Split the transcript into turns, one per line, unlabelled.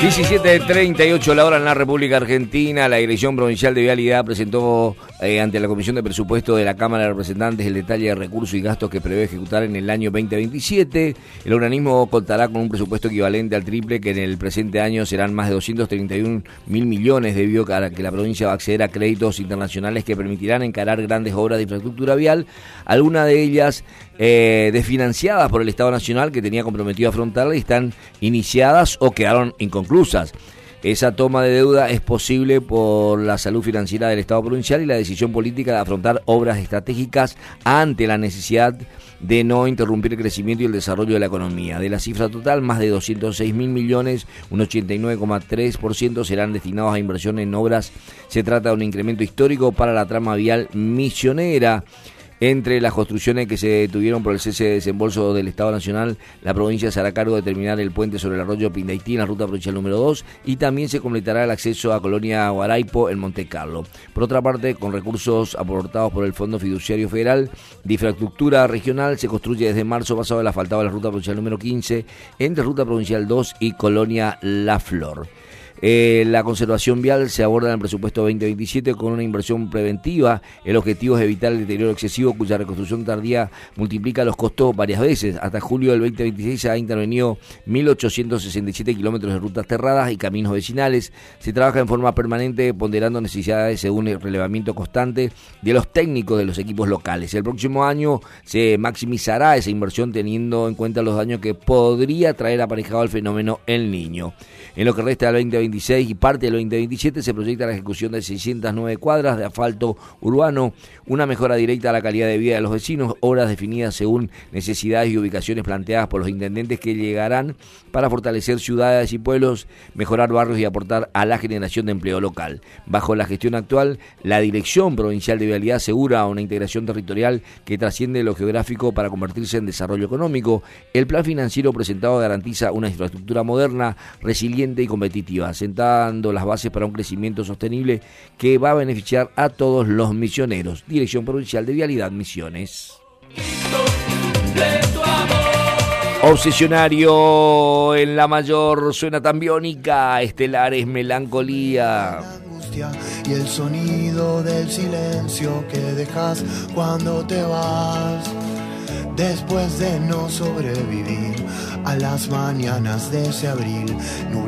17:38 la hora en la República Argentina. La Dirección Provincial de Vialidad presentó ante la Comisión de Presupuesto de la Cámara de Representantes el detalle de recursos y gastos que prevé ejecutar en el año 2027. El organismo contará con un presupuesto equivalente al triple, que en el presente año serán más de 231.000 millones, debido a que la provincia va a acceder a créditos internacionales que permitirán encarar grandes obras de infraestructura vial, algunas de ellas desfinanciadas por el Estado Nacional, que tenía comprometido a afrontarla, y están iniciadas o quedaron inconclusas. Esa toma de deuda es posible por la salud financiera del Estado provincial y la decisión política de afrontar obras estratégicas ante la necesidad de no interrumpir el crecimiento y el desarrollo de la economía. De la cifra total, más de 206.000 millones, un 89,3% serán destinados a inversión en obras. Se trata de un incremento histórico para la trama vial misionera. Entre las construcciones que se detuvieron por el cese de desembolso del Estado Nacional, la provincia se hará cargo de terminar el puente sobre el arroyo Pindaití en la ruta provincial número 2, y también se completará el acceso a Colonia Guaraipo en Monte Carlo. Por otra parte, con recursos aportados por el Fondo Fiduciario Federal de Infraestructura Regional, se construye desde marzo pasado el asfaltado de la ruta provincial número 15 entre ruta provincial 2 y Colonia La Flor. La conservación vial se aborda en el presupuesto 2027 con una inversión preventiva. El objetivo es evitar el deterioro excesivo, cuya reconstrucción tardía multiplica los costos varias veces. Hasta julio del 2026 se ha intervenido 1.867 kilómetros de rutas cerradas y caminos vecinales. Se trabaja en forma permanente, ponderando necesidades según el relevamiento constante de los técnicos de los equipos locales. El próximo año se maximizará esa inversión, teniendo en cuenta los daños que podría traer aparejado el fenómeno El Niño. En lo que resta del 2026 y parte del 2027 se proyecta la ejecución de 609 cuadras de asfalto urbano, una mejora directa a la calidad de vida de los vecinos, obras definidas según necesidades y ubicaciones planteadas por los intendentes, que llegarán para fortalecer ciudades y pueblos, mejorar barrios y aportar a la generación de empleo local. Bajo la gestión actual, la Dirección Provincial de Vialidad asegura una integración territorial que trasciende lo geográfico para convertirse en desarrollo económico. El plan financiero presentado garantiza una infraestructura moderna, resiliente y competitiva, sentando las bases para un crecimiento sostenible que va a beneficiar a todos los misioneros. Dirección Provincial de Vialidad, Misiones. Obsesionario en la mayor, suena tan biónica, Estelares, Melancolía.
Y el sonido del silencio que dejas cuando te vas, después de no sobrevivir a las mañanas de ese abril.